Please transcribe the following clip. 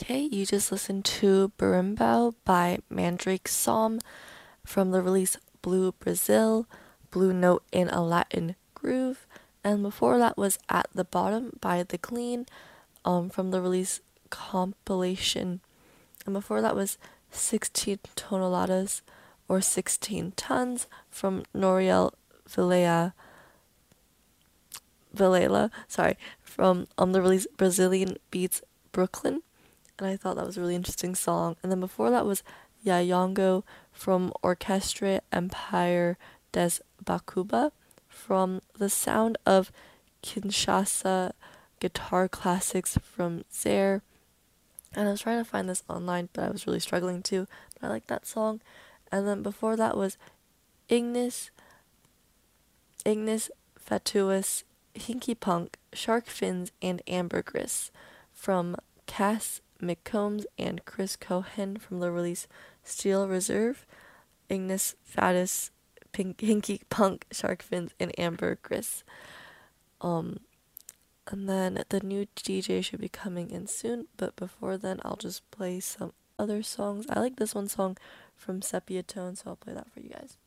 Okay, you just listened to Berimbau by Mandrake Psalm from the release Blue Brazil, Blue Note in a Latin Groove, and before that was At the Bottom by The Clean from the release Compilation, and before that was 16 Toneladas or 16 Tons from Noriel Vilela, sorry, from the release Brazilian Beats Brooklyn, and I thought that was a really interesting song. And then before that was Yayongo from Orchestre Empire des Bakuba from The Sound of Kinshasa Guitar Classics from Zaire. And I was trying to find this online, but I was really struggling to. But I like that song. And then before that was Ignis Fatuus, Hinky Punk, Shark Fins, and Ambergris from Cass McCombs and Chris Cohen from the release Steel Reserve, Ignis Fatuus, Hinky Punk, Shark Fins, and Ambergris. Um, and then the new DJ should be coming in soon, but before then I'll just play some other songs. I like this one song from Sepia Tone, so I'll play that for you guys.